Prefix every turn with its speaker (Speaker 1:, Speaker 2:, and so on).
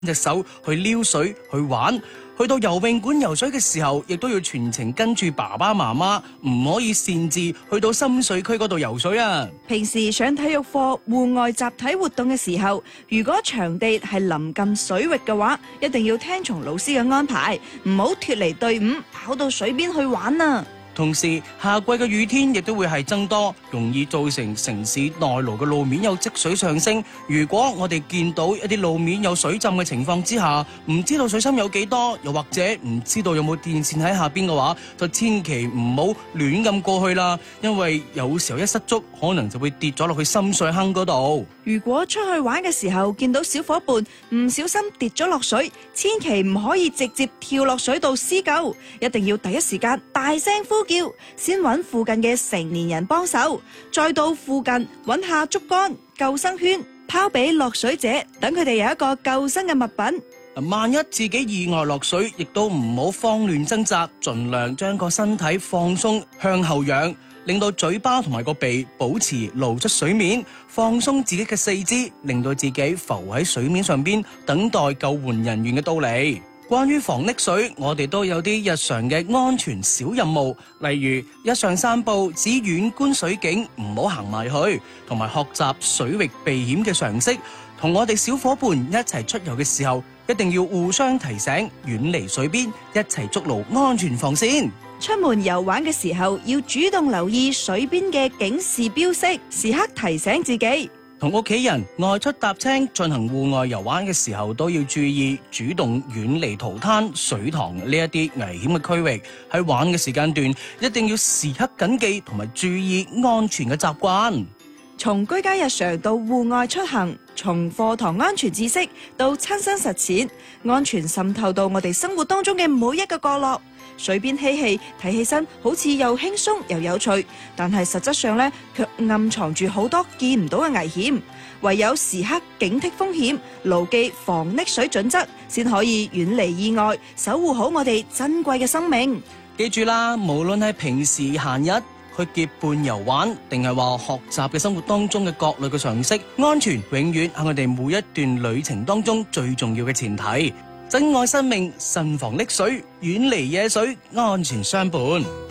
Speaker 1: 隻手去撩水去玩。去到游泳館游水嘅時候，亦都要全程跟住爸爸媽媽，唔可以擅自去到深水區嗰度游水啊！
Speaker 2: 平時上體育課、戶外集體活動嘅時候，如果場地係臨近水域嘅話，一定要聽從老師嘅安排，唔好脫離隊伍，跑到水邊去玩啊！
Speaker 1: 同時，夏季嘅雨天亦都會係增多，容易造成城市內陸嘅路面有積水上升。如果我哋見到一啲路面有水浸嘅情況之下，唔知道水深有幾多，又或者唔知道有冇電線喺下邊嘅話，就千祈唔好亂咁過去啦，因為有時候一失足，可能就會跌咗落去深水坑嗰度。
Speaker 2: 如果出去玩嘅時候見到小伙伴唔小心跌咗落水，千祈唔可以直接跳落水度施救，一定要第一時間大聲呼叫，先揾附近嘅成年人幫手，再到附近揾下竹竿、救生圈，拋俾落水者，等佢哋有一個救生嘅物品。
Speaker 1: 萬一自己意外落水，亦都唔好慌亂掙扎，盡量將個身體放鬆向後仰，令到嘴巴同埋個鼻保持露出水面，放鬆自己嘅四肢，令到自己浮喺水面上邊，等待救援人員嘅到嚟。關於防溺水，我哋都有啲日常嘅安全小任務，例如日常散步只遠觀水景，唔好行埋去，同埋學習水域避險嘅常識。同我哋小伙伴一齊出遊嘅時候，一定要互相提醒，遠離水邊，一齊築牢安全防線。
Speaker 2: 出門遊玩嘅時候，要主動留意水邊嘅警示標識，時刻提醒自己。
Speaker 1: 同屋企人外出搭青進行戶外遊玩嘅時候，都要注意主動遠離圖灘、水塘呢一啲危險嘅區域。喺玩嘅時間段，一定要時刻謹記同埋注意安全嘅習慣。
Speaker 2: 從居家日常到戶外出行，從課堂安全知識到親身實踐，安全滲透到我哋生活當中嘅每一個角落。水邊嬉戲睇起身好似又輕鬆又有趣，但係實質上呢，卻暗藏住好多見唔到嘅危險。唯有時刻警惕風險，牢記防溺水準則，先可以遠離意外，守護好我哋珍貴嘅生命。
Speaker 1: 記住啦，無論係平時閒日去結伴遊玩，定係話學習嘅生活當中嘅各類嘅常識，安全永遠係我哋每一段旅程當中最重要嘅前提。珍愛生命，慎防溺水，遠離野水，安全相伴。